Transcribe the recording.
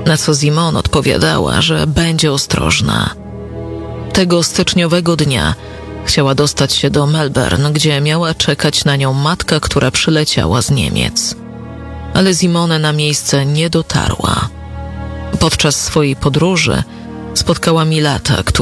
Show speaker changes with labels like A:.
A: Na co Simone odpowiadała, że będzie ostrożna. Tego styczniowego dnia chciała dostać się do Melbourne, gdzie miała czekać na nią matka, która przyleciała z Niemiec. Ale Simone na miejsce nie dotarła. Podczas swojej podróży spotkała Milata,